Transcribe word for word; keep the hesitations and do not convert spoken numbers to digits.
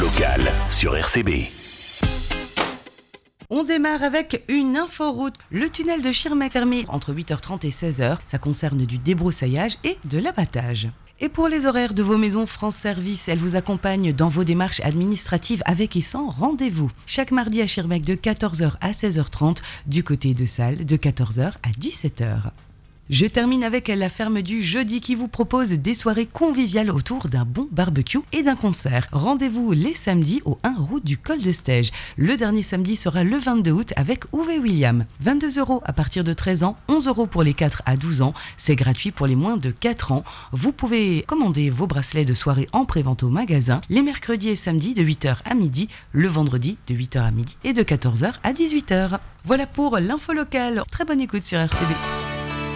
locale sur R C B. On démarre avec une inforoute. Le tunnel de Schirmeck fermé entre huit heures trente et seize heures. Ça concerne du débroussaillage et de l'abattage. Et pour les horaires de vos maisons France Service, elle vous accompagne dans vos démarches administratives avec et sans rendez-vous. Chaque mardi à Schirmeck de quatorze heures à seize heures trente, du côté de Salles de quatorze heures à dix-sept heures. Je termine avec la ferme du jeudi qui vous propose des soirées conviviales autour d'un bon barbecue et d'un concert. Rendez-vous les samedis au un route du col de Stège. Le dernier samedi sera le vingt-deux août avec Uwe William. vingt-deux euros à partir de treize ans, onze euros pour les quatre à douze ans. C'est gratuit pour les moins de quatre ans. Vous pouvez commander vos bracelets de soirée en prévente au magasin les mercredis et samedis de huit heures à midi, le vendredi de huit heures à midi et de quatorze heures à dix-huit heures. Voilà pour l'info locale. Très bonne écoute sur R C B.